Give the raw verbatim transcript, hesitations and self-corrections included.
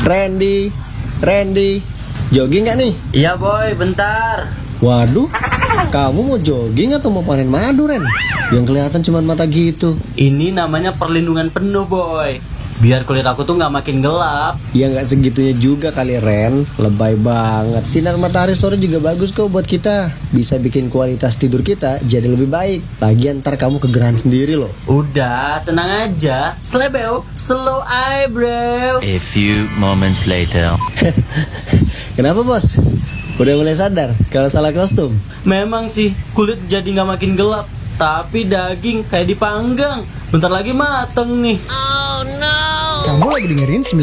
Randy, Randy, jogging gak nih? Iya boy, bentar. Waduh, kamu mau jogging atau mau panen madu, Ren? Yang kelihatan cuma mata gitu. Ini namanya perlindungan penuh boy, biar kulit aku tuh gak makin gelap. Ya gak segitunya juga kali, Ren. Lebay banget. Sinar matahari sore juga bagus kok buat kita. Bisa bikin kualitas tidur kita jadi lebih baik. Lagian ntar kamu kegerahan sendiri loh. Udah, tenang aja. Slebeo, slow eyebrow. A few moments later. Kenapa bos? Udah mulai sadar kalau salah kostum? Memang sih kulit jadi gak makin gelap, tapi daging kayak dipanggang. Bentar lagi mateng nih. Kamu lagi dengerin